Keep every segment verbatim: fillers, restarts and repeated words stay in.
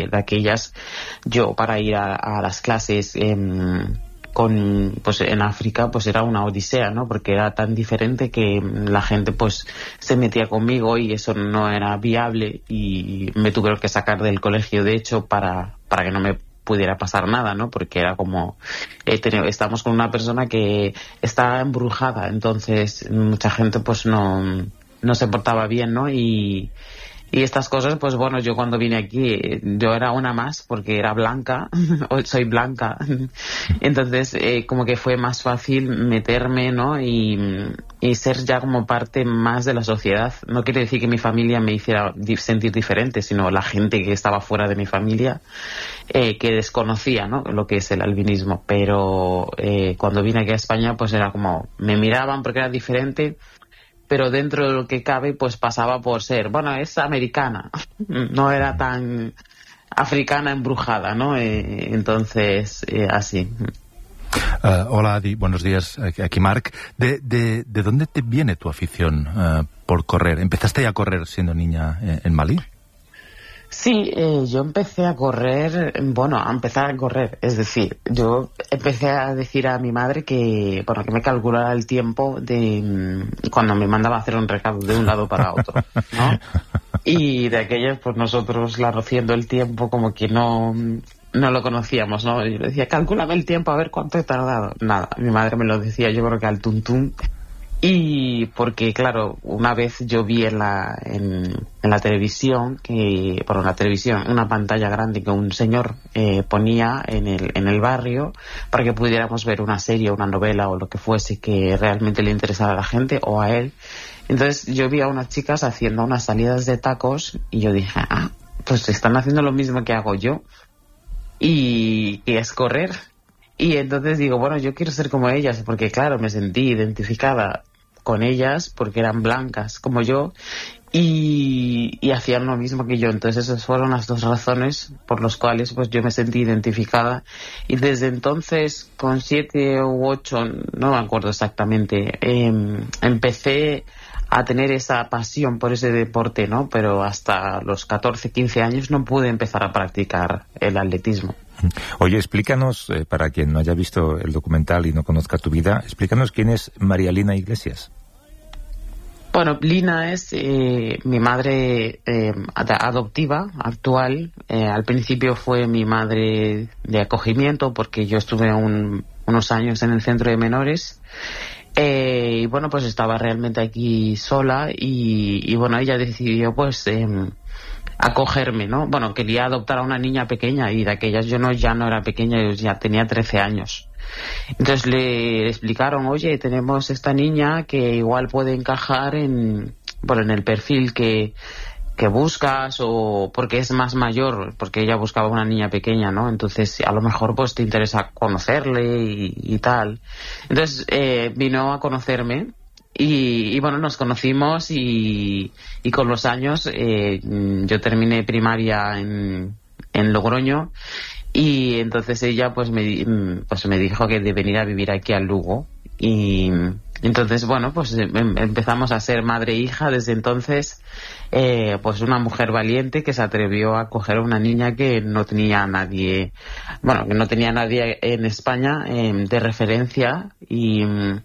porque de aquellas yo para ir a, a las clases eh, con pues en África pues era una odisea, ¿no? Porque era tan diferente que la gente pues se metía conmigo y eso no era viable y me tuvieron que sacar del colegio, de hecho, para, para que no me pudiera pasar nada, ¿no? Porque era como eh, ten- estamos con una persona que está embrujada, entonces mucha gente pues no, no se portaba bien, ¿no? Y Y estas cosas, pues bueno, yo cuando vine aquí, yo era una más porque era blanca, soy blanca. Entonces, eh, como que fue más fácil meterme, ¿no? Y, y ser ya como parte más de la sociedad. No quiere decir que mi familia me hiciera di- sentir diferente, sino la gente que estaba fuera de mi familia, eh, que desconocía, ¿no? Lo que es el albinismo. Pero eh, cuando vine aquí a España, pues era como, me miraban porque era diferente, pero dentro de lo que cabe pues pasaba por ser, bueno, es americana, no era tan africana embrujada, ¿no? Eh, entonces, eh, así. Uh, hola, Adi, buenos días, aquí, aquí Marc. ¿De, de, ¿De dónde te viene tu afición uh, por correr? ¿Empezaste ya a correr siendo niña en, en Malí? Sí, eh, yo empecé a correr, bueno, a empezar a correr, es decir, yo empecé a decir a mi madre que, bueno, que me calculara el tiempo de mm, cuando me mandaba a hacer un recado de un lado para otro, ¿no? Y de aquellas, pues nosotros, la rociendo el tiempo, como que no, no lo conocíamos, ¿no? Y yo le decía, calcúlame el tiempo a ver cuánto he tardado. Nada, mi madre me lo decía, yo creo que al tuntún. Y porque, claro, una vez yo vi en la, en, en la televisión, que por la televisión, una pantalla grande que un señor eh, ponía en el, en el barrio para que pudiéramos ver una serie, una novela o lo que fuese que realmente le interesara a la gente o a él. Entonces yo vi a unas chicas haciendo unas salidas de tacos y yo dije, ah, pues están haciendo lo mismo que hago yo, y que es correr. Y entonces digo, bueno, yo quiero ser como ellas, porque claro, me sentí identificada con ellas porque eran blancas como yo y, y hacían lo mismo que yo. Entonces esas fueron las dos razones por las cuales pues yo me sentí identificada. Y desde entonces, con siete u ocho, no me acuerdo exactamente, eh, empecé a tener esa pasión por ese deporte, ¿no? Pero hasta los catorce, quince años no pude empezar a practicar el atletismo. Oye, explícanos, eh, para quien no haya visto el documental y no conozca tu vida, explícanos quién es María Lina Iglesias. Bueno, Lina es eh, mi madre eh, adoptiva actual. Eh, al principio fue mi madre de acogimiento porque yo estuve un, unos años en el centro de menores. Eh, y bueno, pues estaba realmente aquí sola y, y bueno, ella decidió pues eh, acogerme, ¿no? Bueno, quería adoptar a una niña pequeña y de aquellas yo no ya no era pequeña, yo ya tenía trece años. Entonces le, le explicaron, oye, tenemos esta niña que igual puede encajar en, bueno, en el perfil que, que buscas, o porque es más mayor, porque ella buscaba una niña pequeña, ¿no? Entonces a lo mejor pues te interesa conocerle y, y tal. Entonces eh, vino a conocerme. Y, y bueno, nos conocimos y, y con los años eh, yo terminé primaria en, en Logroño y entonces ella pues me, pues me dijo que de venir a vivir aquí a Lugo y entonces bueno, pues em, empezamos a ser madre e hija. Desde entonces eh, pues una mujer valiente que se atrevió a coger a una niña que no tenía nadie, bueno, que no tenía nadie en España eh, de referencia y...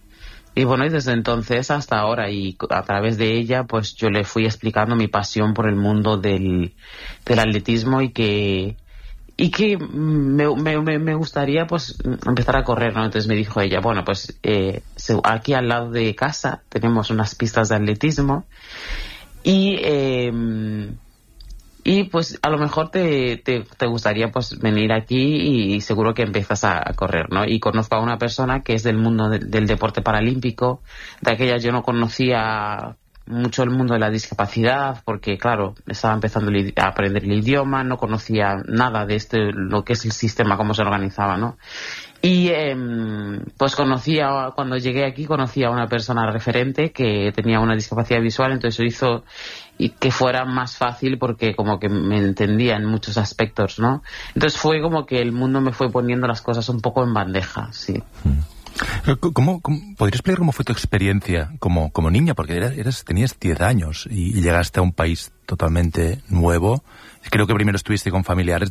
Y bueno, y desde entonces hasta ahora, y a través de ella, pues yo le fui explicando mi pasión por el mundo del, del atletismo y que y que me, me, me gustaría pues empezar a correr, ¿no? Entonces me dijo ella, bueno, pues eh, aquí al lado de casa tenemos unas pistas de atletismo y... Eh, Y pues a lo mejor te, te, te gustaría pues venir aquí y seguro que empiezas a, a correr, ¿no? Y conozco a una persona que es del mundo de, del deporte paralímpico. De aquella yo no conocía mucho el mundo de la discapacidad porque, claro, estaba empezando a aprender el idioma, no conocía nada de este, lo que es el sistema, cómo se organizaba, ¿no? Y eh, pues conocía, cuando llegué aquí conocí a una persona referente que tenía una discapacidad visual, entonces eso hizo y que fuera más fácil porque como que me entendía en muchos aspectos, ¿no? Entonces fue como que el mundo me fue poniendo las cosas un poco en bandeja, sí. ¿Cómo, cómo, ¿Podrías explicar cómo fue tu experiencia como, como niña? Porque eras, eras, tenías diez años y, y llegaste a un país totalmente nuevo. Creo que primero estuviste con familiares